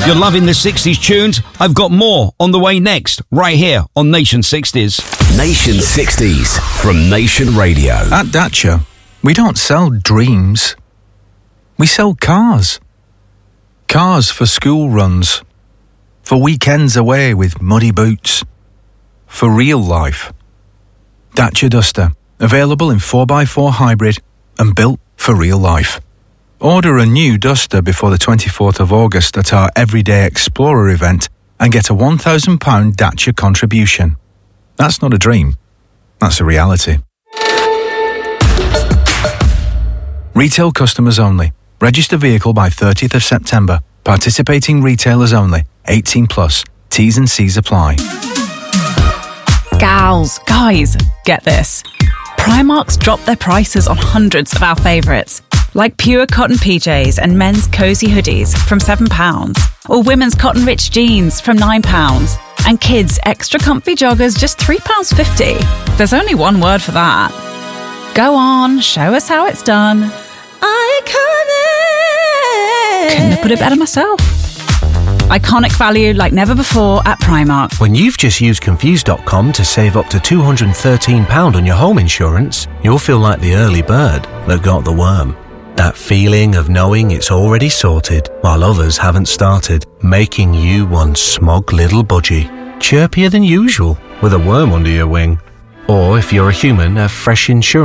You're loving the 60s tunes? I've got more on the way next, right here on Nation 60s. Nation 60s from Nation Radio. At Dacia, we don't sell dreams. We sell cars. Cars for school runs. For weekends away with muddy boots. For real life. Dacia Duster. Available in 4x4 hybrid and built for real life. Order a new Duster before the 24th of August at our Everyday Explorer event and get a £1,000 Dacia contribution. That's not a dream. That's a reality. Retail customers only. Register vehicle by 30th of September. Participating retailers only. 18 plus. T's and C's apply. Gals, guys, get this. Primark's dropped their prices on hundreds of our favourites, like pure cotton PJs and men's cosy hoodies from £7, or women's cotton rich jeans from £9, and kids' extra comfy joggers just £3.50. There's only one word for that. Go on, show us how it's done. Iconic! Couldn't have put it better myself. Iconic value like never before at Primark. When you've just used Confused.com to save up to £213 on your home insurance, you'll feel like the early bird that got the worm. That feeling of knowing it's already sorted while others haven't started, making you one smug little budgie, chirpier than usual with a worm under your wing. Or if you're a human, a fresh insurance